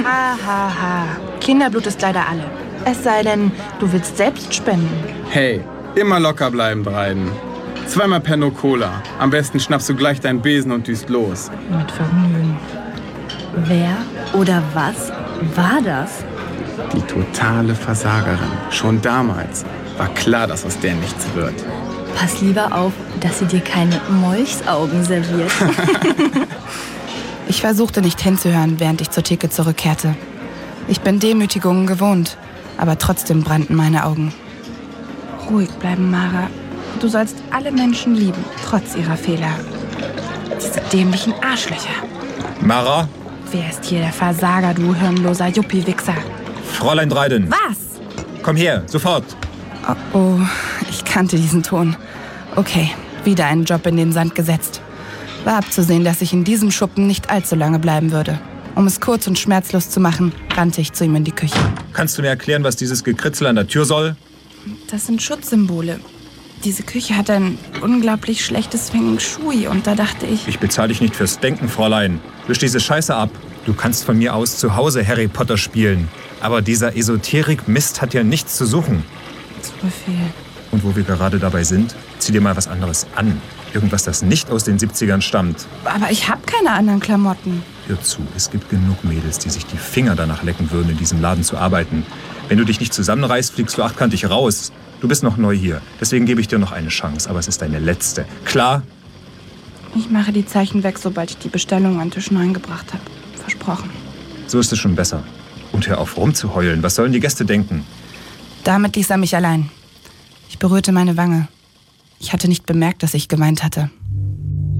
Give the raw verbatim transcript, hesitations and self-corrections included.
Ha, ha, ha. Kinderblut ist leider alle. Es sei denn, du willst selbst spenden. Hey, immer locker bleiben, Breiden. Zweimal Penno Cola. Am besten schnappst du gleich deinen Besen und düst los. Mit Vergnügen. Wer oder was war das? Die totale Versagerin. Schon damals war klar, dass aus der nichts wird. Pass lieber auf, dass sie dir keine Molchsaugen serviert. Ich versuchte nicht hinzuhören, während ich zur Theke zurückkehrte. Ich bin Demütigungen gewohnt, aber trotzdem brannten meine Augen. Ruhig bleiben, Mara. Du sollst alle Menschen lieben, trotz ihrer Fehler. Diese dämlichen Arschlöcher. Mara? Wer ist hier der Versager, du hirnloser Juppie-Wichser? Fräulein Dreiden. Was? Komm her, sofort. Oh, oh, ich kannte diesen Ton. Okay, wieder einen Job in den Sand gesetzt. War abzusehen, dass ich in diesem Schuppen nicht allzu lange bleiben würde. Um es kurz und schmerzlos zu machen, rannte ich zu ihm in die Küche. Kannst du mir erklären, was dieses Gekritzel an der Tür soll? Das sind Schutzsymbole. Diese Küche hat ein unglaublich schlechtes Feng Shui und da dachte ich... Ich bezahle dich nicht fürs Denken, Fräulein. Wisch diese Scheiße ab. Du kannst von mir aus zu Hause Harry Potter spielen. Aber dieser Esoterik-Mist hat ja nichts zu suchen. Zu Befehl. Und wo wir gerade dabei sind, zieh dir mal was anderes an. Irgendwas, das nicht aus den siebzigern stammt. Aber ich habe keine anderen Klamotten. Hör zu, es gibt genug Mädels, die sich die Finger danach lecken würden, in diesem Laden zu arbeiten. Wenn du dich nicht zusammenreißt, fliegst du achtkantig raus. Du bist noch neu hier, deswegen gebe ich dir noch eine Chance. Aber es ist deine letzte. Klar? Ich mache die Zeichen weg, sobald ich die Bestellung an Tisch neun gebracht habe. Versprochen. So ist es schon besser. Und hör auf rumzuheulen. Was sollen die Gäste denken? Damit ließ er mich allein. Ich berührte meine Wange. Ich hatte nicht bemerkt, dass ich geweint hatte.